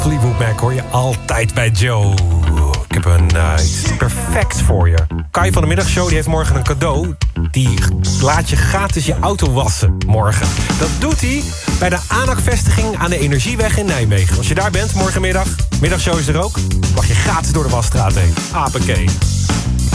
Fleetwood Mac hoor je altijd bij Joe. Ik heb iets perfects voor je. Kai van de Middagshow die heeft morgen een cadeau. Die laat je gratis je auto wassen morgen. Dat doet hij bij de ANAC-vestiging aan de Energieweg in Nijmegen. Als je daar bent morgenmiddag, middagshow is er ook, mag je gratis door de wasstraat heen. Apekee.